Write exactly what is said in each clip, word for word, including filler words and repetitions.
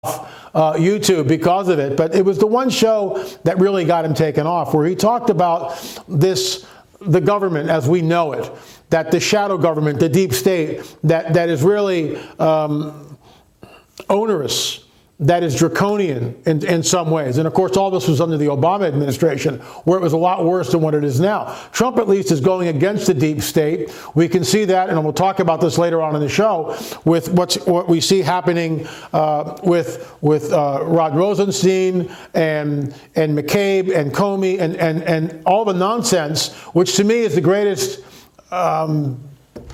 Uh, YouTube because of it, but it was the one show that really got him taken off, where he talked about this, the government as we know it, that the shadow government, the deep state, that, that is really um, onerous, that is draconian in, in some ways. And of course, all this was under the Obama administration, where it was a lot worse than what it is now. Trump, at least, is going against the deep state. We can see that, and we'll talk about this later on in the show, with what's, what we see happening uh, with, with uh, Rod Rosenstein and, and McCabe and Comey and, and, and all the nonsense, which to me is the greatest um,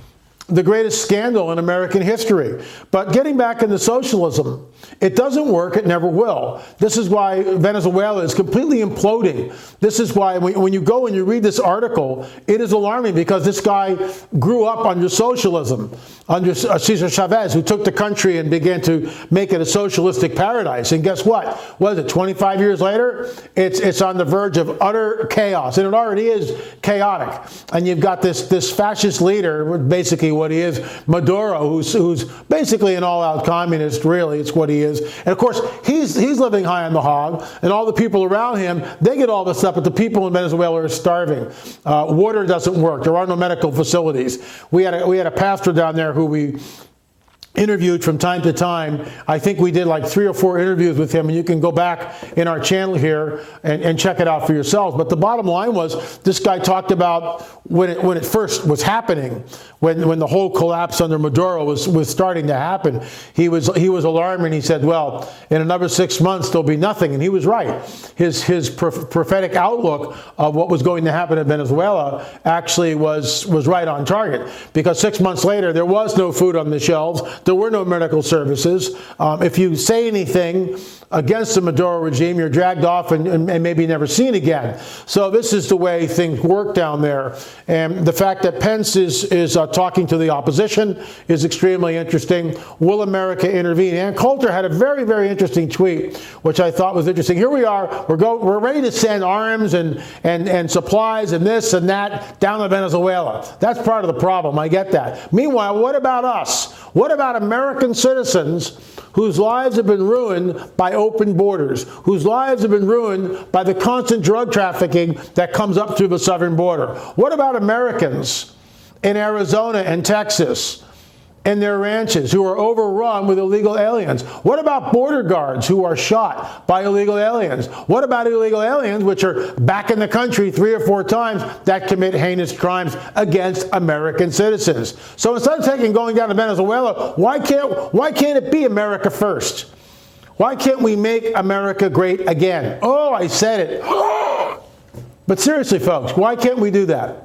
the greatest scandal in American history. But getting back into socialism, it doesn't work. It never will. This is why Venezuela is completely imploding. This is why when you go and you read this article, it is alarming, because this guy grew up under socialism, under Cesar Chavez, who took the country and began to make it a socialistic paradise. And guess what? What is it, twenty-five years later? It's, it's on the verge of utter chaos. And it already is chaotic. And you've got this, this fascist leader, basically what he is, Maduro, who's, who's basically an all-out communist, really. It's what he is. And of course, he's, he's living high on the hog, and all the people around him, they get all this stuff, but the people in Venezuela are starving. Uh, water doesn't work. There are no medical facilities. We had a, we had a pastor down there who we interviewed from time to time. I think we did like three or four interviews with him, and you can go back in our channel here and, and check it out for yourselves. But the bottom line was, this guy talked about when it, when it first was happening, when, when the whole collapse under Maduro was, was starting to happen. He was, he was alarmed, and he said, well, in another six months, there'll be nothing. And he was right. His, his prophetic outlook of what was going to happen in Venezuela actually was, was right on target, because six months later, there was no food on the shelves. There were no medical services. Um, if you say anything against the Maduro regime, you're dragged off and, and, and maybe never seen again. So this is the way things work down there. And the fact that Pence is, is uh, talking to the opposition is extremely interesting. Will America intervene? Ann Coulter had a very, very interesting tweet, which I thought was interesting. Here we are. We're, go, we're ready to send arms and, and, and supplies and this and that down to Venezuela. That's part of the problem. I get that. Meanwhile, what about us? What about American citizens whose lives have been ruined by open borders, whose lives have been ruined by the constant drug trafficking that comes up through the southern border? What about Americans in Arizona and Texas and their ranches who are overrun with illegal aliens? What about border guards who are shot by illegal aliens? What about illegal aliens which are back in the country three or four times that commit heinous crimes against American citizens? So instead of taking going down to Venezuela, why can't why can't it be America first? Why can't we make America great again? Oh, I said it. But seriously, folks, why can't we do that?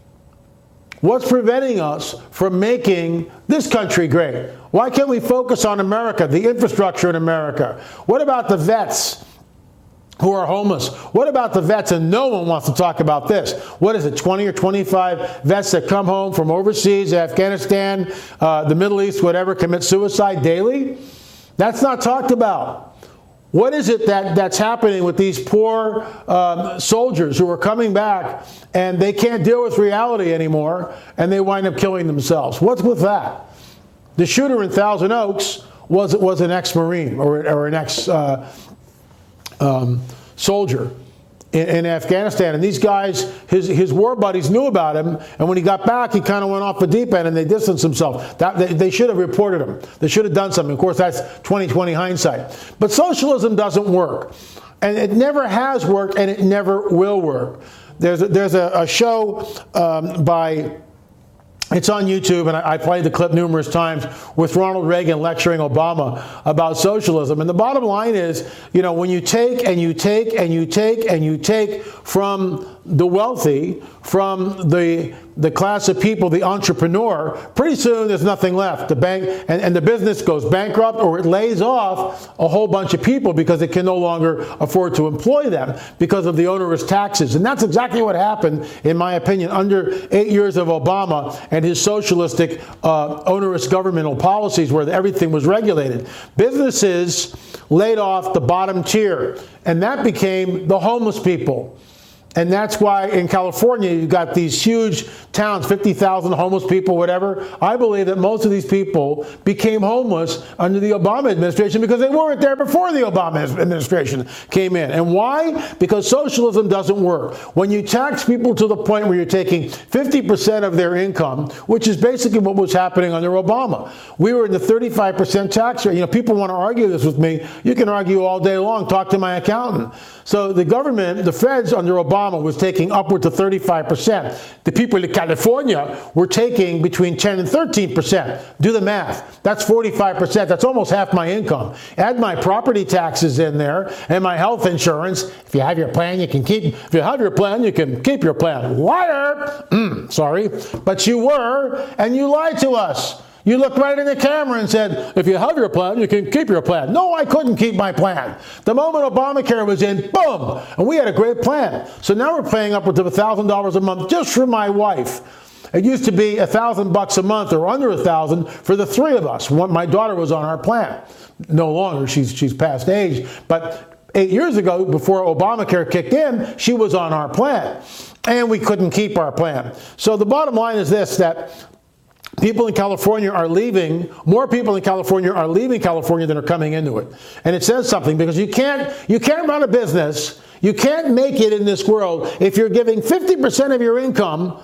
What's preventing us from making this country great? Why can't we focus on America, the infrastructure in America? What about the vets who are homeless? What about the vets? And no one wants to talk about this. What is it, twenty or twenty-five vets that come home from overseas, Afghanistan, uh, the Middle East, whatever, commit suicide daily? That's not talked about. What is it that, that's happening with these poor um, soldiers who are coming back and they can't deal with reality anymore and they wind up killing themselves? What's with that? The shooter in Thousand Oaks was, was an ex-Marine or, or an ex-soldier uh, um, in, in Afghanistan. And these guys, his, his war buddies knew about him, and when he got back, he kind of went off the deep end and they distanced themselves. That, they, they should have reported him. They should have done something. Of course, that's twenty twenty hindsight. But socialism doesn't work. And it never has worked, and it never will work. There's a, there's a, a show um, by... It's on YouTube, and I, I played the clip numerous times with Ronald Reagan lecturing Obama about socialism. And the bottom line is, you know, when you take and you take and you take and you take from the wealthy, from the the class of people, the entrepreneur, pretty soon there's nothing left. The bank and, and the business goes bankrupt, or it lays off a whole bunch of people because it can no longer afford to employ them because of the onerous taxes. And that's exactly what happened, in my opinion, under eight years of Obama and his socialistic uh, onerous governmental policies where everything was regulated. Businesses laid off the bottom tier, and that became the homeless people. And that's why in California, you've got these huge towns, fifty thousand homeless people, whatever. I believe that most of these people became homeless under the Obama administration because they weren't there before the Obama administration came in. And why? Because socialism doesn't work. When you tax people to the point where you're taking fifty percent of their income, which is basically what was happening under Obama. We were in the thirty-five percent tax rate. You know, people want to argue this with me. You can argue all day long. Talk to my accountant. So the government, the feds under Obama was taking upwards of thirty-five percent. The people in California were taking between ten and thirteen percent. Do the math. That's forty-five percent. That's almost half my income. Add my property taxes in there and my health insurance. If you have your plan, you can keep. If you have your plan, you can keep your plan. Liar! Mm, sorry. But you were, and you lied to us. You looked right in the camera and said, if you have your plan, you can keep your plan. No, I couldn't keep my plan. The moment Obamacare was in, boom, and we had a great plan. So now we're paying upwards of one thousand dollars a month just for my wife. It used to be a thousand bucks a month or under a thousand for the three of us. One, my daughter was on our plan. No longer, she's, she's past age. But eight years ago, before Obamacare kicked in, she was on our plan. And we couldn't keep our plan. So the bottom line is this, that people in California are leaving, more people in California are leaving California than are coming into it. And it says something, because you can't, you can't run a business, you can't make it in this world if you're giving fifty percent of your income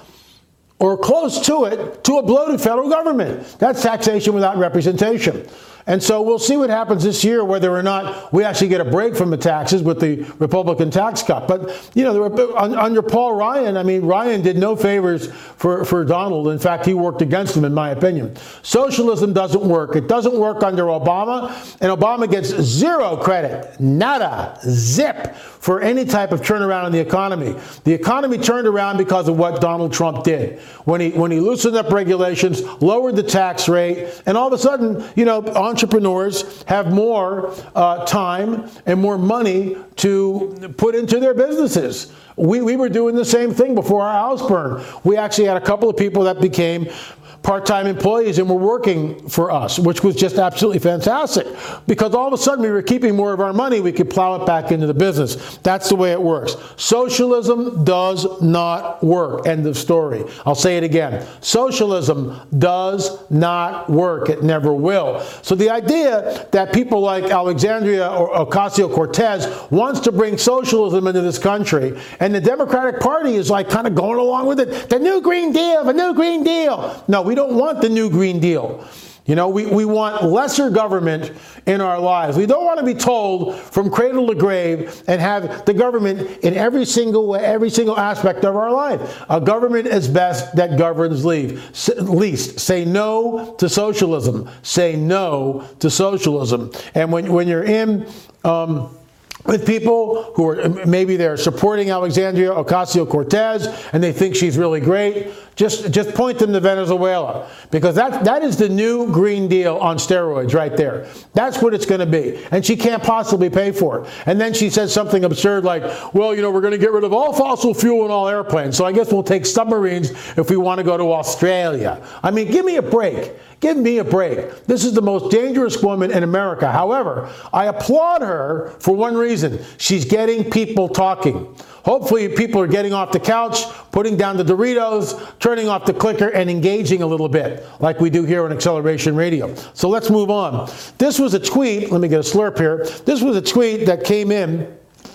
or close to it to a bloated federal government. That's taxation without representation. And so we'll see what happens this year, whether or not we actually get a break from the taxes with the Republican tax cut. But, you know, there were, under Paul Ryan, I mean, Ryan did no favors for, for Donald. In fact, he worked against him, in my opinion. Socialism doesn't work. It doesn't work under Obama, and Obama gets zero credit, nada, zip, for any type of turnaround in the economy. The economy turned around because of what Donald Trump did. When he, when he loosened up regulations, lowered the tax rate, and all of a sudden, you know, entrepreneurs have more uh, time and more money to put into their businesses. We, we were doing the same thing before our house burned. We actually had a couple of people that became part-time employees and were working for us, which was just absolutely fantastic, because all of a sudden we were keeping more of our money, we could plow it back into the business. That's the way it works. Socialism does not work. End of story. I'll say it again. Socialism does not work. It never will. So the idea that people like Alexandria or Ocasio-Cortez wants to bring socialism into this country, and the Democratic Party is like kind of going along with it, the new Green Deal, the new Green Deal. No, we don't want the new Green Deal. You know, we, we want lesser government in our lives. We don't want to be told from cradle to grave and have the government in every single way, every single aspect of our life. A government is best that governs least. Say no to socialism. Say no to socialism. And when, when you're in... Um, with people who are, maybe they're supporting Alexandria Ocasio-Cortez and they think she's really great, just just point them to Venezuela, because that that is the new Green Deal on steroids right there. That's what it's going to be, and she can't possibly pay for it. And then she says something absurd like, well, you know, we're going to get rid of all fossil fuel and all airplanes, so I guess we'll take submarines if we want to go to Australia. I mean, give me a break. Give me a break. This is the most dangerous woman in America. However, I applaud her for one reason. She's getting people talking. Hopefully people are getting off the couch, putting down the Doritos, turning off the clicker, and engaging a little bit, like we do here on Acceleration Radio. So let's move on. This was a tweet. Let me get a slurp here. This was a tweet that came in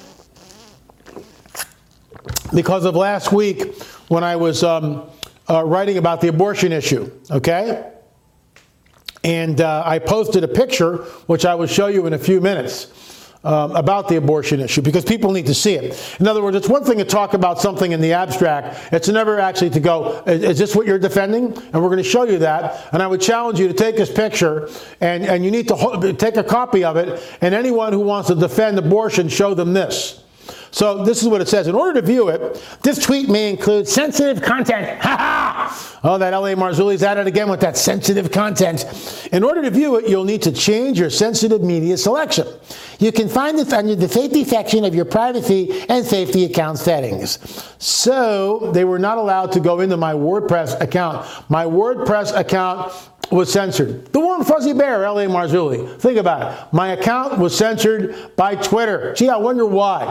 because of last week when I was um, uh, writing about the abortion issue, okay? And uh, I posted a picture, which I will show you in a few minutes, um, about the abortion issue, because people need to see it. In other words, it's one thing to talk about something in the abstract. It's never actually to go, is, is this what you're defending? And we're going to show you that. And I would challenge you to take this picture, and, and you need to ho- take a copy of it. And anyone who wants to defend abortion, show them this. So this is what it says. In order to view it, this tweet may include sensitive content. Ha ha! Oh, that L A Marzulli's at it again with that sensitive content. In order to view it, you'll need to change your sensitive media selection. You can find this under the safety section of your privacy and safety account settings. So they were not allowed to go into my WordPress account. My WordPress account was censored. The warm fuzzy bear, L A Marzulli. Think about it. My account was censored by Twitter. Gee, I wonder why.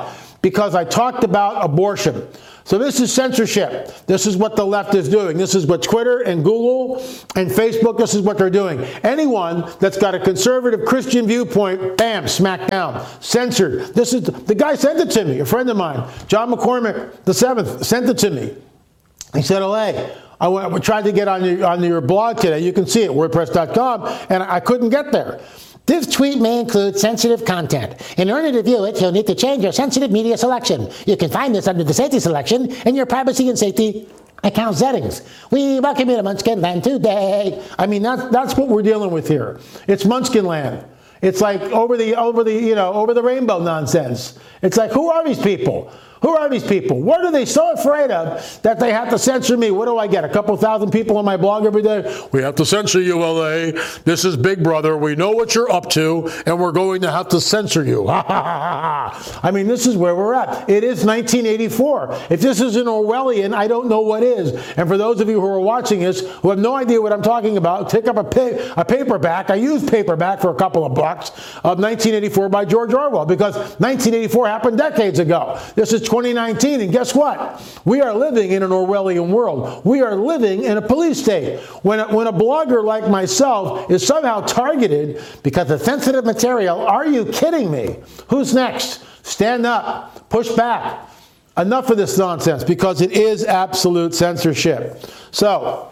because I talked about abortion. So this is censorship. This is what the left is doing. This is what Twitter and Google and Facebook, this is what they're doing. Anyone that's got a conservative Christian viewpoint, bam, smack down, censored. This is, the guy sent it to me, a friend of mine, John McCormick the seventh, sent it to me. He said, oh, hey, I, went, I tried to get on your, on your blog today. You can see it, WordPress dot com, and I couldn't get there. This tweet may include sensitive content. In order to view it, you'll need to change your sensitive media selection. You can find this under the safety selection in your privacy and safety account settings. We welcome you to Munchkin Land today. I mean, that's, that's what we're dealing with here. It's Munchkin Land. It's like over the, over the, you know, over the rainbow nonsense. It's like, who are these people? Who are these people? What are they so afraid of that they have to censor me? What do I get? A couple thousand people on my blog every day? We have to censor you, L A. This is Big Brother. We know what you're up to, and we're going to have to censor you. Ha, ha, ha, ha. I mean, this is where we're at. It is nineteen eighty-four. If this isn't Orwellian, I don't know what is. And for those of you who are watching this, who have no idea what I'm talking about, pick up a, pa- a paperback. I used paperback for a couple of bucks of nineteen eighty-four by George Orwell, because nineteen eighty-four happened decades ago. This is twenty nineteen, and guess what? We are living in an Orwellian world. We are living in a police state. When a, when a blogger like myself is somehow targeted because of sensitive material, are you kidding me? Who's next? Stand up. Push back. Enough of this nonsense, because it is absolute censorship. So,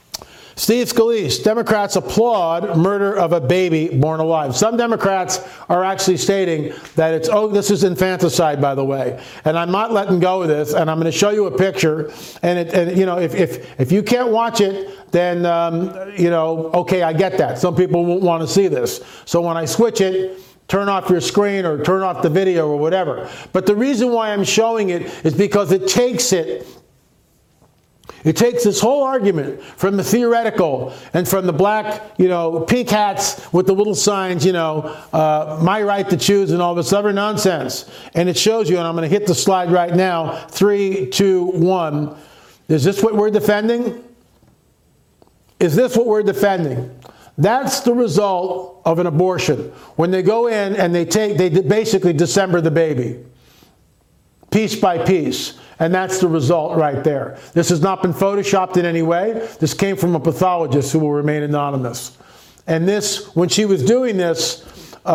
Steve Scalise, Democrats applaud murder of a baby born alive. Some Democrats are actually stating that it's, oh, this is infanticide, by the way. And I'm not letting go of this, and I'm going to show you a picture. And, it, and you know, if, if, if you can't watch it, then, um, you know, okay, I get that. Some people won't want to see this. So when I switch it, turn off your screen or turn off the video or whatever. But the reason why I'm showing it is because it takes it It takes this whole argument from the theoretical and from the black, you know, pink hats with the little signs, you know, uh, my right to choose and all this other nonsense. And it shows you, and I'm going to hit the slide right now, three, two, one. Is this what we're defending? Is this what we're defending? That's the result of an abortion. When they go in and they take, they basically dismember the baby, piece by piece. And that's the result right there. This has not been photoshopped in any way. This came from a pathologist who will remain anonymous. And this, when she was doing this,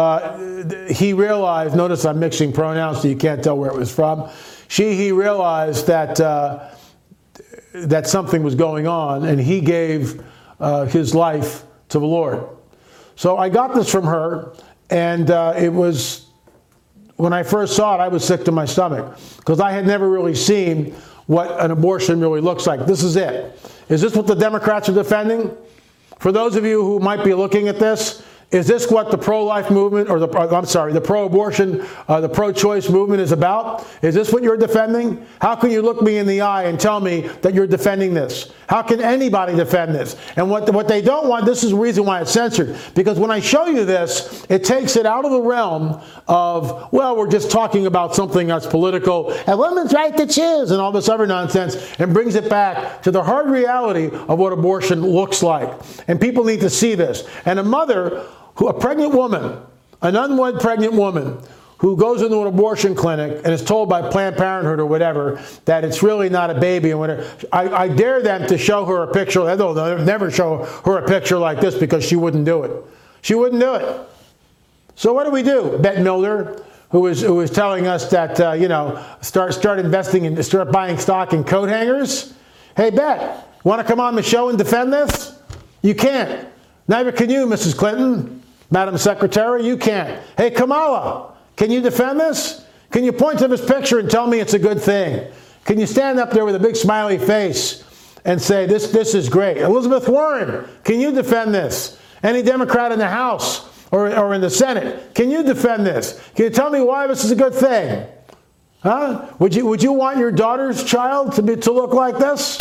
uh, he realized, notice I'm mixing pronouns so you can't tell where it was from. She, he realized that, uh, that something was going on, and he gave uh, his life to the Lord. So I got this from her, and uh, it was, when I first saw it, I was sick to my stomach, because I had never really seen what an abortion really looks like. This is it. Is this what the Democrats are defending? For those of you who might be looking at this, is this what the pro-life movement, or the, I'm sorry, the pro-abortion, uh, the pro-choice movement is about? Is this what you're defending? How can you look me in the eye and tell me that you're defending this? How can anybody defend this? And what, what they don't want, this is the reason why it's censored. Because when I show you this, it takes it out of the realm of, well, we're just talking about something that's political, and women's right to choose, and all this other nonsense, and brings it back to the hard reality of what abortion looks like. And people need to see this. And a mother, who, a pregnant woman, an unwed pregnant woman, who goes into an abortion clinic and is told by Planned Parenthood or whatever that it's really not a baby and whatever, I, I dare them to show her a picture. They'll never show her a picture like this, because she wouldn't do it. She wouldn't do it. So what do we do? Bette Midler, who was who was telling us that uh, you know start start investing in start buying stock in coat hangers. Hey, Bette, want to come on the show and defend this? You can't. Neither can you, Missus Clinton, Madam Secretary. You can't. Hey, Kamala, can you defend this? Can you point to this picture and tell me it's a good thing? Can you stand up there with a big smiley face and say, this, this is great? Elizabeth Warren, can you defend this? Any Democrat in the House or, or in the Senate, can you defend this? Can you tell me why this is a good thing? Huh? Would you, would you want your daughter's child to, be, to look like this?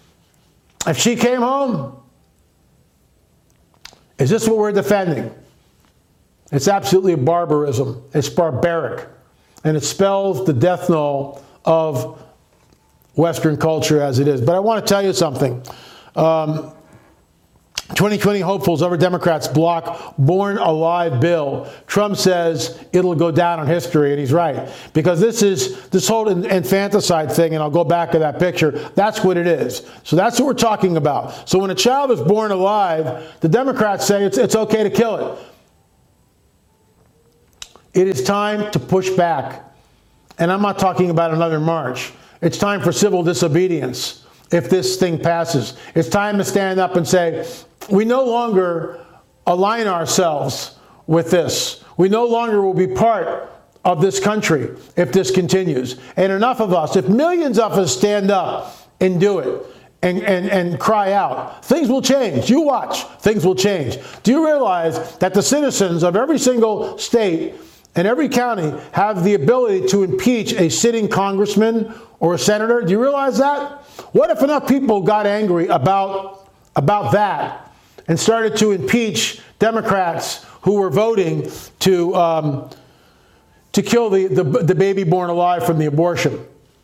If she came home? Is this what we're defending? It's absolutely a barbarism. It's barbaric. And it spells the death knell of Western culture as it is. But I want to tell you something. Um, twenty twenty hopefuls over Democrats block Born Alive bill. Trump says it'll go down in history, and he's right. Because this is this whole infanticide thing, and I'll go back to that picture, that's what it is. So that's what we're talking about. So when a child is born alive, the Democrats say it's, it's okay to kill it. It is time to push back. And I'm not talking about another march. It's time for civil disobedience if this thing passes. It's time to stand up and say, we no longer align ourselves with this. We no longer will be part of this country if this continues. And enough of us, if millions of us stand up and do it and, and, and cry out, things will change. You watch, things will change. Do you realize that the citizens of every single state and every county have the ability to impeach a sitting congressman or a senator? Do you realize that? What if enough people got angry about, about that and started to impeach Democrats who were voting to um, to kill the, the, the baby born alive from the abortion?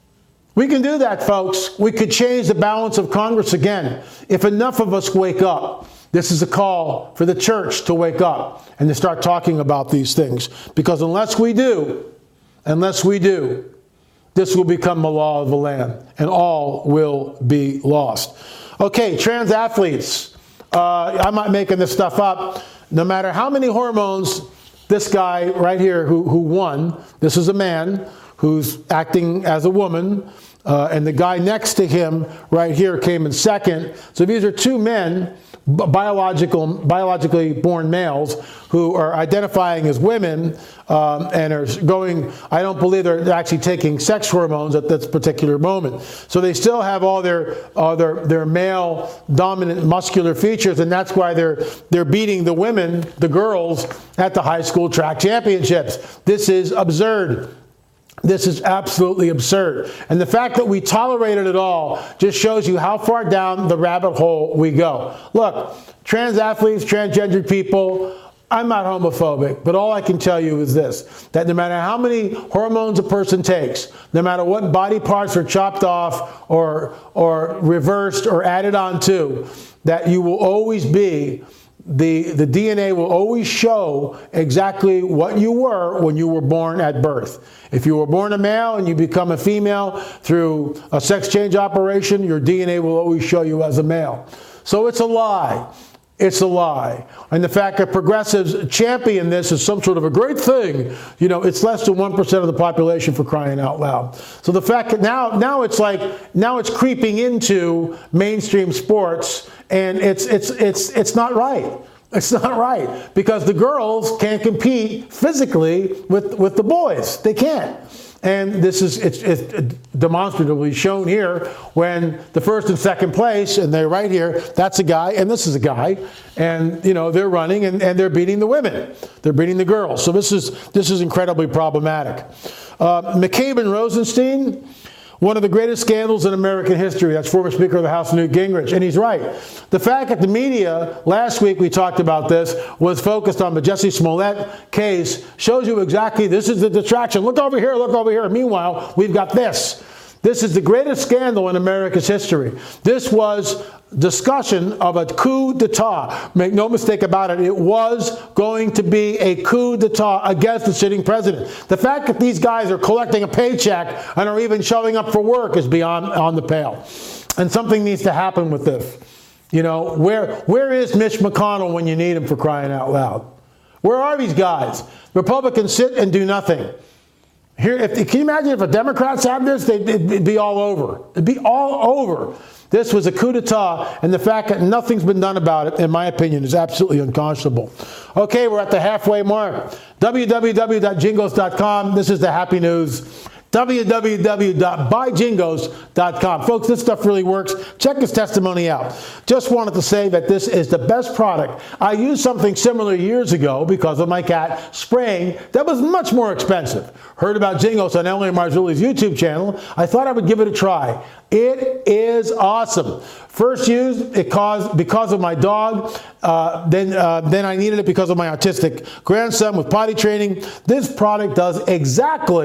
We can do that, folks. We could change the balance of Congress again if enough of us wake up. This is a call for the church to wake up and to start talking about these things. Because unless we do, unless we do, this will become the law of the land, and all will be lost. Okay, trans athletes. Uh, I'm not making this stuff up. No matter how many hormones this guy right here who, who won, this is a man who's acting as a woman, uh, and the guy next to him right here came in second. So these are two men, biological, biologically born males, who are identifying as women um, and are going, I don't believe they're actually taking sex hormones at this particular moment. So they still have all their uh, their, their male dominant muscular features, and that's why they're they're beating the women, the girls, at the high school track championships. This is absurd. This is absolutely absurd. And the fact that we tolerate it at all just shows you how far down the rabbit hole we go. Look, trans athletes, transgender people, I'm not homophobic, but all I can tell you is this, that no matter how many hormones a person takes, no matter what body parts are chopped off or, or reversed or added on to, that you will always be The, the D N A will always show exactly what you were when you were born at birth. If you were born a male and you become a female through a sex change operation, your D N A will always show you as a male. So it's a lie. It's a lie. And the fact that progressives champion this as some sort of a great thing, you know, it's less than one percent of the population, for crying out loud. So the fact that now, now it's like, now it's creeping into mainstream sports, and it's, it's, it's, it's not right. It's not right, because the girls can't compete physically with, with the boys. They can't. And this is it's, it's demonstratively shown here when the first and second place, and they're right here, that's a guy and this is a guy, and you know they're running and, and they're beating the women. They're beating the girls. So this is this is incredibly problematic. Uh, McCabe and Rosenstein, one of the greatest scandals in American history. That's former Speaker of the House, Newt Gingrich. And he's right. The fact that the media, last week we talked about this, was focused on the Jussie Smollett case shows you exactly this is the distraction. Look over here, look over here. Meanwhile, we've got this. This is the greatest scandal in America's history. This was discussion of a coup d'etat. Make no mistake about it, it was going to be a coup d'etat against the sitting president. The fact that these guys are collecting a paycheck and are even showing up for work is beyond on the pale. And something needs to happen with this. You know, where where is Mitch McConnell when you need him, for crying out loud? Where are these guys? Republicans sit and do nothing. Here, if, can you imagine if the Democrats had this? They'd, it'd be all over. It'd be all over. This was a coup d'etat, and the fact that nothing's been done about it, in my opinion, is absolutely unconscionable. Okay, we're at the halfway mark. w w w dot jingles dot com. This is the happy news. w w w dot buy jingos dot com. Folks, this stuff really works. Check this testimony out. Just wanted to say that this is the best product. I used something similar years ago because of my cat spraying that was much more expensive. Heard about Jingos on Emily Marzulli's YouTube channel. I thought I would give it a try. It is awesome. First used it caused because of my dog. Uh, then, uh, then I needed it because of my autistic grandson with potty training. This product does exactly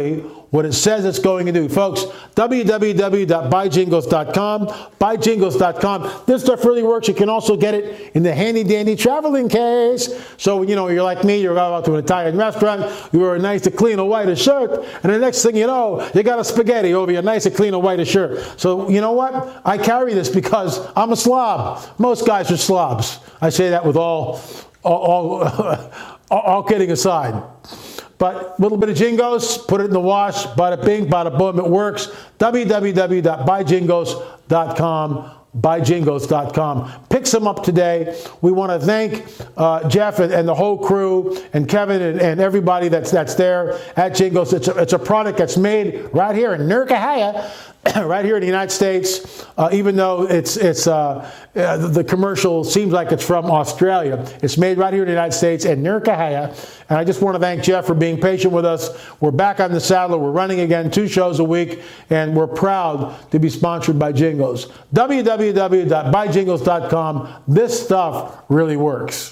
what it says it's going to do. Folks, w w w dot buy jingles dot com, buy jingles dot com. This stuff really works. You can also get it in the handy-dandy traveling case. So, you know, you're like me, you're out to an Italian restaurant, you wear a nice and clean and white shirt, and the next thing you know, you got a spaghetti over your nice and clean and white shirt. So, you know what? I carry this because I'm a slob. Most guys are slobs. I say that with all, all, all, all kidding aside. But a little bit of Jingos, put it in the wash, bada bing, bada boom, it works. w w w dot buy jingles dot com, buy jingles dot com. Pick some up today. We want to thank uh, Jeff and, and the whole crew and Kevin and, and everybody that's that's there at Jingos. It's a, it's a product that's made right here in Nurkahaya, right here in the United States, uh, even though it's it's uh, uh, the commercial seems like it's from Australia. It's made right here in the United States in Nurkahaya. And I just want to thank Jeff for being patient with us. We're back on the saddle. We're running again two shows a week, and we're proud to be sponsored by Jingos. w w w dot buy jingles dot com. This stuff really works.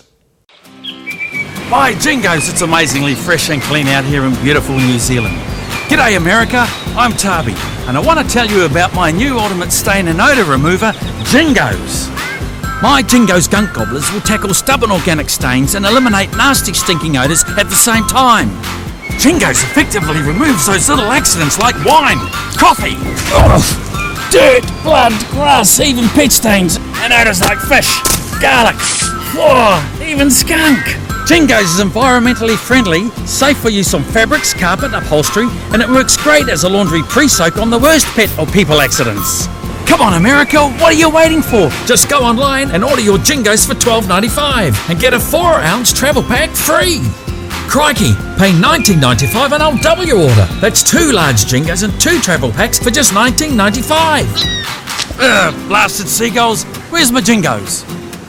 By Jingos, it's amazingly fresh and clean out here in beautiful New Zealand. G'day America, I'm Tabi, and I want to tell you about my new ultimate stain and odour remover, Jingos. My Jingos gunk gobblers will tackle stubborn organic stains and eliminate nasty stinking odours at the same time. Jingos effectively removes those little accidents like wine, coffee, ugh, dirt, blood, grass, even pet stains, and odours like fish, garlic, floor, even skunk. Jingos is environmentally friendly, safe for use on fabrics, carpet, upholstery, and it works great as a laundry pre-soak on the worst pet or people accidents. Come on America, what are you waiting for? Just go online and order your Jingos for twelve ninety-five and get a four ounce travel pack free. Crikey, pay nineteen ninety-five and I'll double your order. That's two large Jingos and two travel packs for just nineteen ninety-five. Ugh, blasted seagulls, where's my Jingos?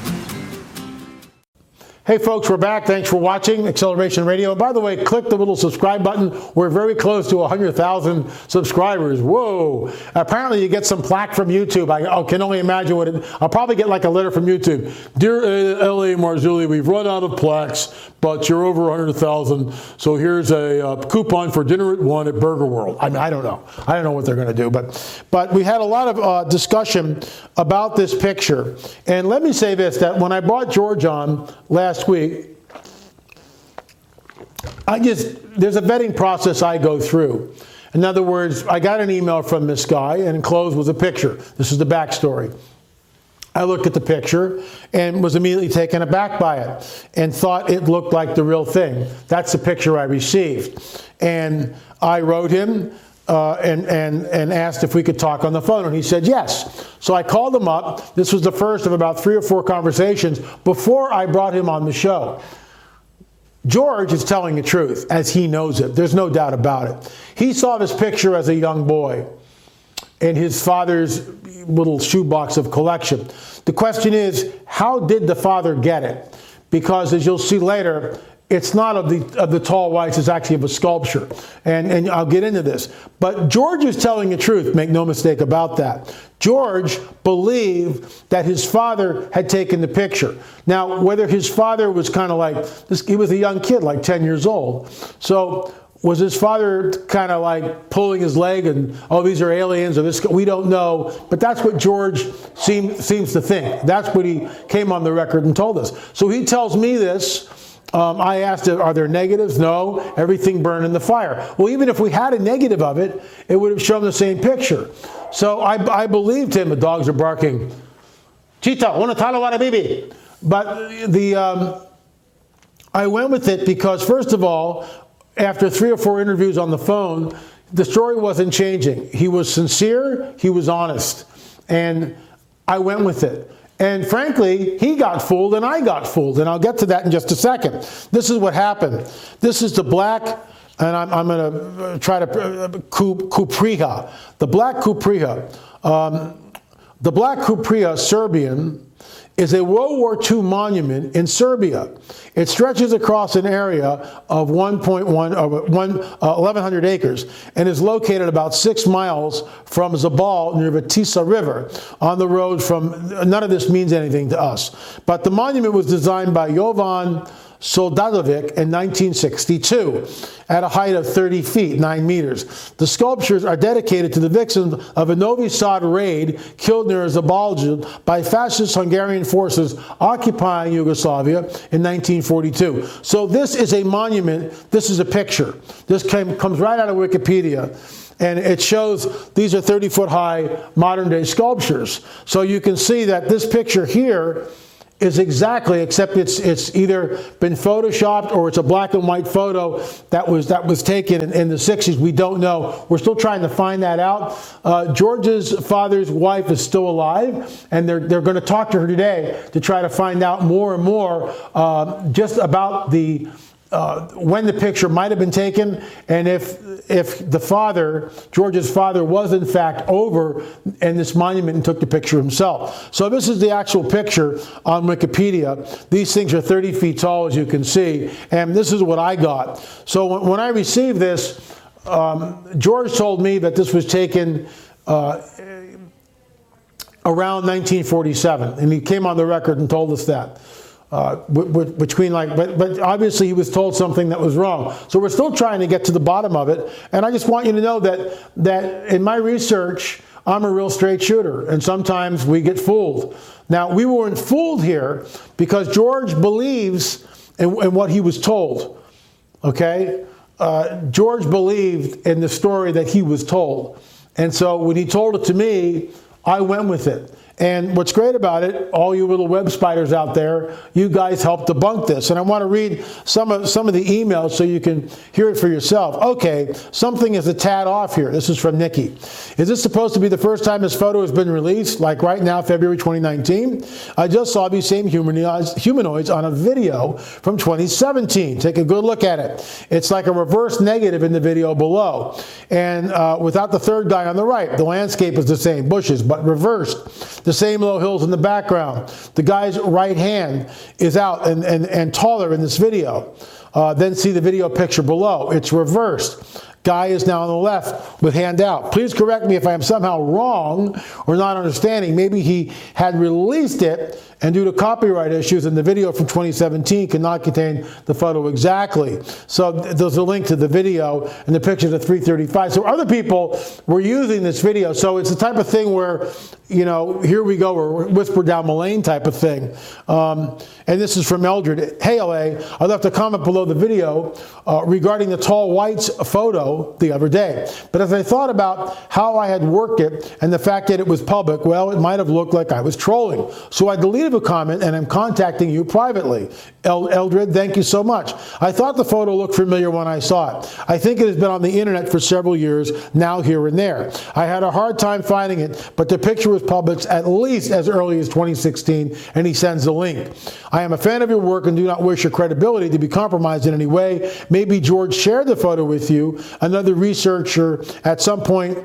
Hey folks, we're back. Thanks for watching Acceleration Radio. By the way, click the little subscribe button. We're very close to one hundred thousand subscribers. Whoa. Apparently you get some plaque from YouTube. I, I can only imagine what it, I'll probably get like a letter from YouTube. Dear L A Marzulli, we've run out of plaques, but you're over one hundred thousand. So here's a uh, coupon for dinner at one at Burger World. I mean, I don't know. I don't know what they're going to do. But, but we had a lot of uh, discussion about this picture. And let me say this, that when I brought George on last week, I just, there's a vetting process I go through. In other words, I got an email from this guy and enclosed was a picture. This is the backstory. I looked at the picture and was immediately taken aback by it and thought it looked like the real thing. That's the picture I received. And I wrote him uh, and, and, and asked if we could talk on the phone, and he said yes. So I called him up. This was the first of about three or four conversations before I brought him on the show. George is telling the truth, as he knows it. There's no doubt about it. He saw this picture as a young boy in his father's little shoebox of collection. The question is, how did the father get it? Because as you'll see later, it's not of the of the tall whites, it's actually of a sculpture. And, and I'll get into this. But George is telling the truth, make no mistake about that. George believed that his father had taken the picture. Now, whether his father was kind of like, this, he was a young kid, like ten years old. So was his father kind of like pulling his leg and, oh, these are aliens, or this, we don't know. But that's what George seem, seems to think. That's what he came on the record and told us. So he tells me this. Um, I asked, are there negatives? No, everything burned in the fire. Well, even if we had a negative of it, it would have shown the same picture. So I, I believed him. The dogs are barking. Cheetah, una tala wara bibi. But the um, I went with it because, first of all, after three or four interviews on the phone, the story wasn't changing. He was sincere. He was honest. And I went with it. And frankly, he got fooled and I got fooled. And I'll get to that in just a second. This is what happened. This is the black, and I'm, I'm going to try to, uh, Kupriha. The black Kupriha. Um, the black Kupriha Serbian is a World War Two monument in Serbia. It stretches across an area of one point one, uh, one, uh, eleven hundred acres and is located about six miles from Zabal near the Tisa River on the road from, none of this means anything to us. But the monument was designed by Jovan Soldadovic in nineteen sixty-two at a height of thirty feet, nine meters. The sculptures are dedicated to the victims of a Novi Sad raid killed near Zabalja by fascist Hungarian forces occupying Yugoslavia in nineteen forty-two. So this is a monument. This is a picture. This came, comes right out of Wikipedia. And it shows these are thirty foot high modern day sculptures. So you can see that this picture here is exactly, except it's it's either been photoshopped or it's a black and white photo that was that was taken in, in the sixties. We don't know. We're still trying to find that out. Uh, George's father's wife is still alive, and they're they're going to talk to her today to try to find out more and more uh, just about the uh, when the picture might have been taken, and if if the father, George's father, was in fact over in this monument and took the picture himself. So this is the actual picture on Wikipedia. These things are thirty feet tall, as you can see, and this is what I got. So when I received this, um, George told me that this was taken uh, around nineteen forty-seven, and he came on the record and told us that. Uh, w- w- between like, but, but obviously he was told something that was wrong. So we're still trying to get to the bottom of it. And I just want you to know that that in my research, I'm a real straight shooter, and sometimes we get fooled. Now, we weren't fooled here because George believes in, in what he was told. Okay, uh, George believed in the story that he was told, and so when he told it to me, I went with it. And what's great about it, all you little web spiders out there, you guys helped debunk this. And I want to read some of some of the emails so you can hear it for yourself. Okay, something is a tad off here. This is from Nikki. Is this supposed to be the first time this photo has been released? Like right now, February twenty nineteen? I just saw these same humanoids, humanoids on a video from twenty seventeen. Take a good look at it. It's like a reverse negative in the video below. And uh, without the third guy on the right, the landscape is the same, bushes, but reversed. The same low hills in the background. The guy's right hand is out and, and, and taller in this video. Uh, then see the video picture below. It's reversed. Guy is now on the left with hand out. Please correct me if I am somehow wrong or not understanding. Maybe he had released it, and due to copyright issues in the video from twenty seventeen cannot contain the photo exactly. So there's a link to the video and the pictures at three thirty-five. So other people were using this video. So it's the type of thing where, you know, here we go, or whisper down the lane type of thing. Um, and this is from Eldred. Hey, L A, I left a comment below the video uh, regarding the tall whites photo the other day. But as I thought about how I had worked it and the fact that it was public, well, it might have looked like I was trolling. So I deleted a comment and I'm contacting you privately. El- Eldred, thank you so much. I thought the photo looked familiar when I saw it. I think it has been on the internet for several years, now here and there. I had a hard time finding it, but the picture was published at least as early as twenty sixteen, and he sends a link. I am a fan of your work and do not wish your credibility to be compromised in any way. Maybe George shared the photo with you. Another researcher at some point,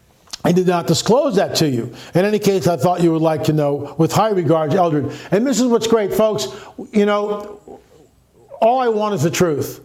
I did not disclose that to you. In any case, I thought you would like to know. With high regards, Eldred. And this is what's great, folks. You know, all I want is the truth.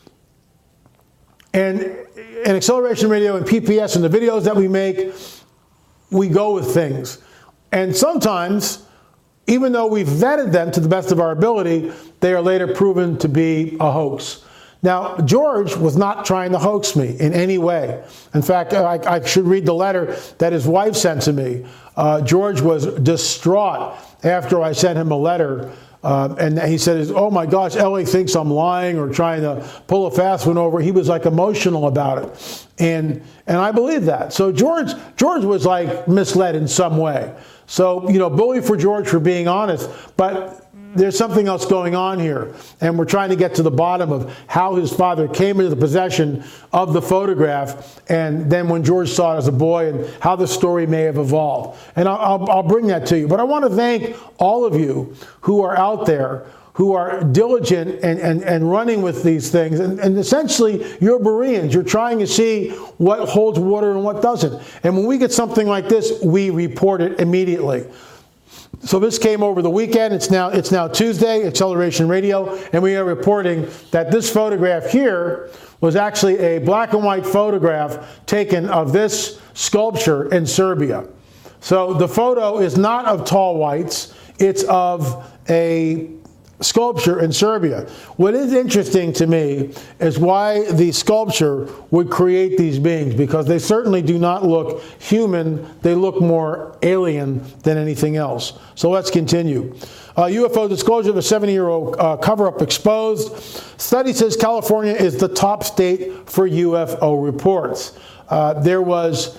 And in Acceleration Radio and P P S and the videos that we make, we go with things. And sometimes, even though we've vetted them to the best of our ability, they are later proven to be a hoax. Now, George was not trying to hoax me in any way. In fact, I, I should read the letter that his wife sent to me. Uh, George was distraught after I sent him a letter. Uh, and he said, oh my gosh, L A thinks I'm lying or trying to pull a fast one over. He was like emotional about it. And and I believe that. So George, George was like misled in some way. So, you know, bully for George for being honest. But there's something else going on here, and we're trying to get to the bottom of how his father came into the possession of the photograph, and then when George saw it as a boy, and how the story may have evolved. And I'll, I'll, I'll bring that to you. But I want to thank all of you who are out there, who are diligent and, and, and running with these things. And, and essentially, you're Bereans. You're trying to see what holds water and what doesn't. And when we get something like this, we report it immediately. So this came over the weekend. It's now it's now Tuesday, Acceleration Radio, and we are reporting that this photograph here was actually a black and white photograph taken of this sculpture in Serbia. So the photo is not of tall whites. It's of a sculpture in Serbia. What is interesting to me is why the sculpture would create these beings, because they certainly do not look human. They look more alien than anything else. So let's continue. Uh, U F O disclosure of a seventy-year-old uh, cover-up exposed. Study says California is the top state for U F O reports. Uh, there was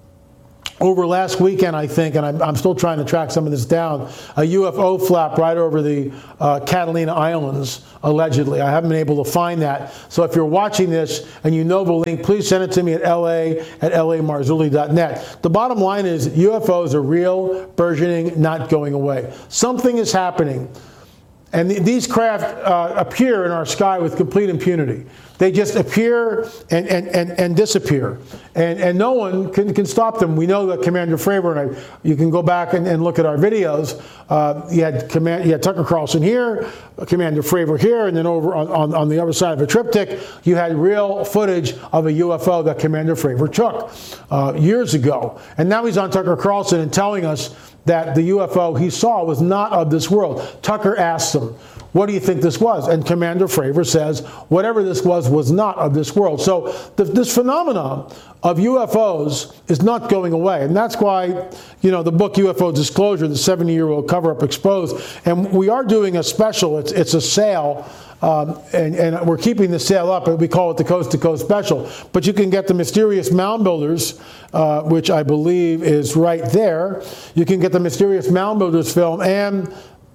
over last weekend, I think, and I'm, I'm still trying to track some of this down, a U F O flap right over the uh, Catalina Islands, allegedly. I haven't been able to find that. So if you're watching this and you know the link, please send it to me at la at la marzulli dot net. The bottom line is U F Os are real, burgeoning, not going away. Something is happening. And th- these craft uh, appear in our sky with complete impunity. They just appear and, and, and, and disappear. And, and no one can, can stop them. We know that Commander Fravor, and I, you can go back and, and look at our videos. Uh, you, had command, you had Tucker Carlson here, Commander Fravor here, and then over on, on, on the other side of a triptych, you had real footage of a U F O that Commander Fravor took uh, years ago. And now he's on Tucker Carlson and telling us that the U F O he saw was not of this world. Tucker asks him, what do you think this was? And Commander Fravor says, whatever this was, was not of this world. So the, this phenomenon of U F Os is not going away. And that's why, you know, the book U F O Disclosure, the seventy-year-old cover-up exposed, and we are doing a special. It's, it's a sale. Um, and, and we're keeping the sale up, and we call it the Coast to Coast Special. But you can get the Mysterious Mound Builders, uh, which I believe is right there. You can get the Mysterious Mound Builders film and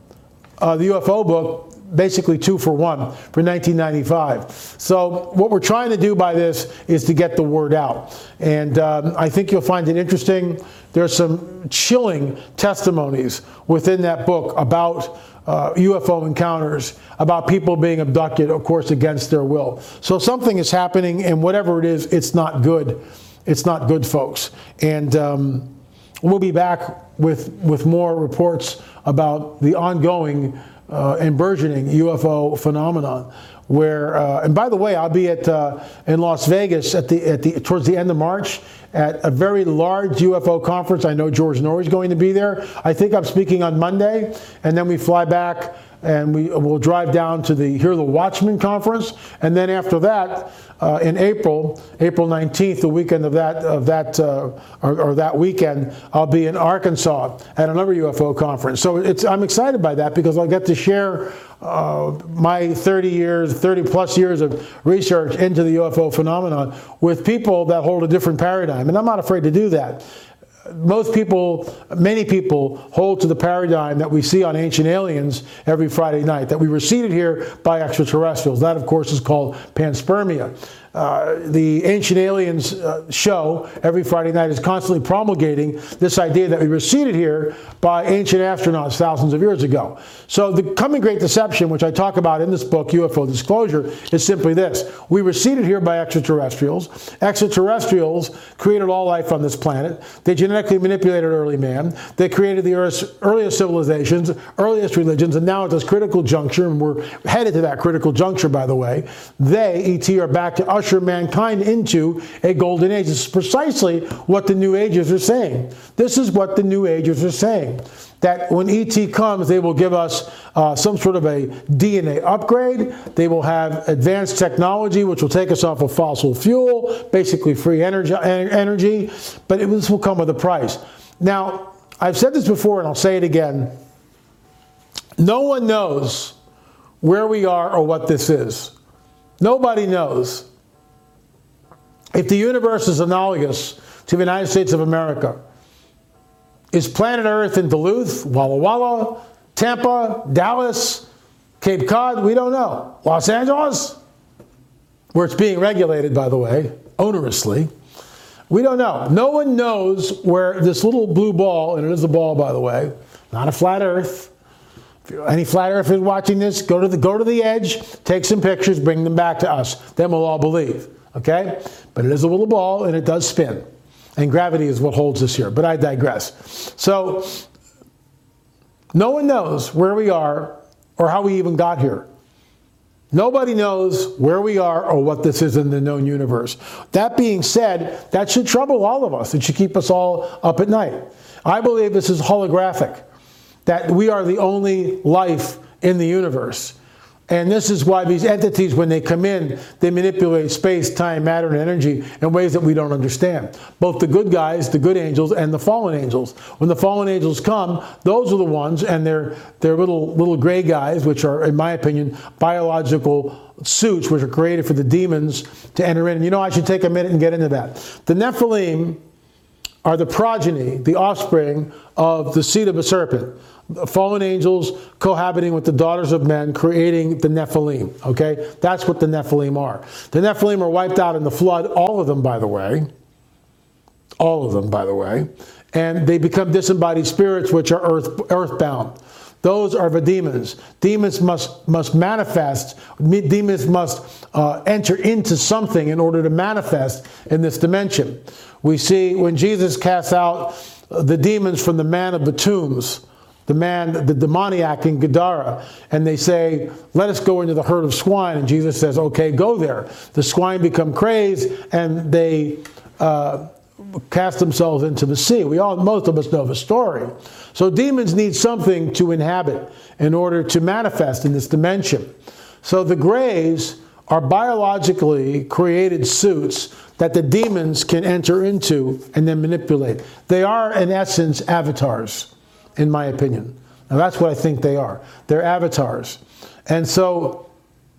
uh, the U F O book, basically two for one for nineteen ninety-five. So what we're trying to do by this is to get the word out. And um, I think you'll find it interesting. There's some chilling testimonies within that book about Uh, U F O encounters, about people being abducted, of course, against their will. So something is happening, and whatever it is, it's not good. It's not good, folks. And um, we'll be back with, with more reports about the ongoing uh, and burgeoning U F O phenomenon. Where, uh, and by the way, I'll be at uh, in Las Vegas at the at the towards the end of March at a very large U F O conference. I know George Norrie is going to be there. I think I'm speaking on Monday, and then we fly back and we will drive down to the Hear the Watchman conference, and then after that, uh, in April, April nineteenth, the weekend of that of that uh, or, or that weekend, I'll be in Arkansas at another U F O conference. So it's I'm excited by that because I'll get to share uh, my thirty years, thirty plus years of research into the U F O phenomenon with people that hold a different paradigm, and I'm not afraid to do that. Most people, many people hold to the paradigm that we see on Ancient Aliens every Friday night, that we were seeded here by extraterrestrials. That, of course, is called panspermia. Uh, the Ancient Aliens uh, show every Friday night is constantly promulgating this idea that we were seeded here by ancient astronauts thousands of years ago. So the coming great deception, which I talk about in this book, U F O Disclosure, is simply this. We were seeded here by extraterrestrials. Extraterrestrials created all life on this planet. They genetically manipulated early man. They created the Earth's earliest civilizations, earliest religions, and now at this critical juncture, and we're headed to that critical juncture, by the way, they, E T, are back to usher mankind into a golden age. This is precisely what the New Agers are saying. This is what the New Agers are saying. That when E T comes, they will give us uh, some sort of a D N A upgrade. They will have advanced technology, which will take us off of fossil fuel, basically free energy, energy. But it, this will come with a price. Now, I've said this before, and I'll say it again. No one knows where we are or what this is. Nobody knows. If the universe is analogous to the United States of America, is planet Earth in Duluth, Walla Walla, Tampa, Dallas, Cape Cod? We don't know. Los Angeles, where it's being regulated, by the way, onerously. We don't know. No one knows where this little blue ball, and it is a ball, by the way, not a flat Earth. If any flat earthers watching this, go to the go to the edge, take some pictures, bring them back to us. Then we'll all believe. Okay? But it is a little ball, and it does spin. And gravity is what holds us here. But I digress. So, no one knows where we are or how we even got here. Nobody knows where we are or what this is in the known universe. That being said, that should trouble all of us. It should keep us all up at night. I believe this is holographic, that we are the only life in the universe. And this is why these entities, when they come in, they manipulate space, time, matter, and energy in ways that we don't understand. Both the good guys, the good angels, and the fallen angels. When the fallen angels come, those are the ones, and they're, they're little, little gray guys, which are, in my opinion, biological suits, which are created for the demons to enter in. You know, I should take a minute and get into that. The Nephilim are the progeny, the offspring of the seed of a serpent. Fallen angels cohabiting with the daughters of men, creating the Nephilim. Okay? That's what the Nephilim are. The Nephilim are wiped out in the flood, all of them, by the way. All of them, by the way. And they become disembodied spirits, which are earth, earthbound. Those are the demons. Demons must, must manifest. Demons must uh, enter into something in order to manifest in this dimension. We see when Jesus casts out the demons from the man of the tombs, the man, the demoniac in Gadara, and they say, let us go into the herd of swine. And Jesus says, okay, go there. The swine become crazed, and they uh, cast themselves into the sea. We all, most of us know the story. So demons need something to inhabit in order to manifest in this dimension. So the grays are biologically created suits that the demons can enter into and then manipulate. They are, in essence, avatars, in my opinion. Now, that's what I think they are. They're avatars. And so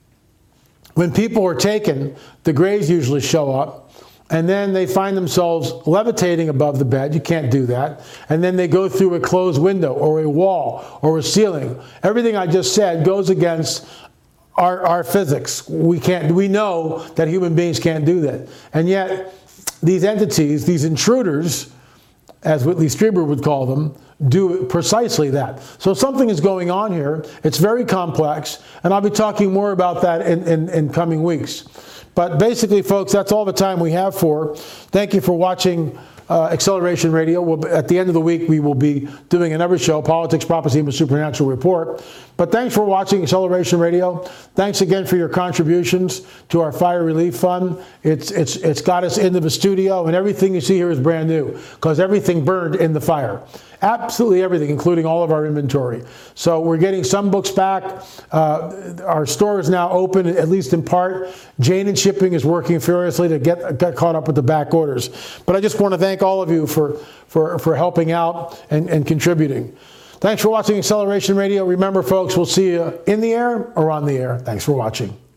when people are taken, the grays usually show up, and then they find themselves levitating above the bed. You can't do that. And then they go through a closed window or a wall or a ceiling. Everything I just said goes against our, our physics. We can't. We know that human beings can't do that. And yet, these entities, these intruders, as Whitley Strieber would call them, do precisely that. So something is going on here. It's very complex, and I'll be talking more about that in, in, in coming weeks. But basically, folks, that's all the time we have for. Thank you for watching uh, Acceleration Radio. We'll, at the end of the week, we will be doing another show, Politics, Prophecy, and the Supernatural Report. But thanks for watching Acceleration Radio. Thanks again for your contributions to our Fire Relief Fund. It's, it's, it's got us into the studio, and everything you see here is brand new because everything burned in the fire. Absolutely everything, including all of our inventory. So we're getting some books back. Uh, our store is now open, at least in part. Jane and Shipping is working furiously to get, get caught up with the back orders. But I just want to thank all of you for, for, for helping out and, and contributing. Thanks for watching Acceleration Radio. Remember, folks, we'll see you in the air or on the air. Thanks for watching.